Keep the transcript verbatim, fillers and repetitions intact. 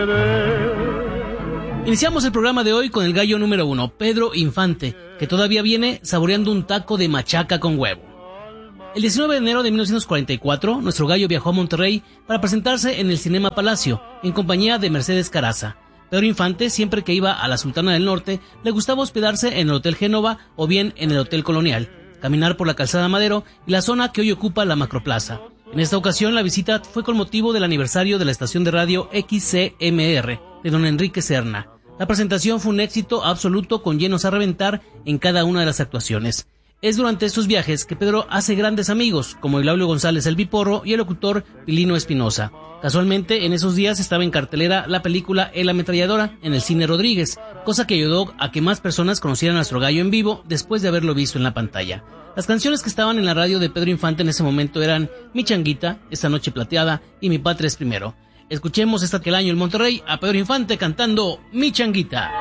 Iniciamos el programa de hoy con el gallo número uno, Pedro Infante, que todavía viene saboreando un taco de machaca con huevo. El diecinueve de enero de mil novecientos cuarenta y cuatro, nuestro gallo viajó a Monterrey para presentarse en el Cinema Palacio, en compañía de Mercedes Caraza. Pedro Infante, siempre que iba a la Sultana del Norte, le gustaba hospedarse en el Hotel Génova o bien en el Hotel Colonial, caminar por la Calzada Madero y la zona que hoy ocupa la Macroplaza. En esta ocasión, la visita fue con motivo del aniversario de la estación de radio X C M R de don Enrique Serna. La presentación fue un éxito absoluto con llenos a reventar en cada una de las actuaciones. Es durante estos viajes que Pedro hace grandes amigos, como Eulaulio González el Biporro y el locutor Pilino Espinosa. Casualmente, en esos días estaba en cartelera la película El Ametralladora en el Cine Rodríguez, cosa que ayudó a que más personas conocieran a nuestro gallo en vivo después de haberlo visto en la pantalla. Las canciones que estaban en la radio de Pedro Infante en ese momento eran Mi Changuita, Esta Noche Plateada y Mi Patria es Primero. Escuchemos esta que el año en Monterrey a Pedro Infante cantando Mi Changuita.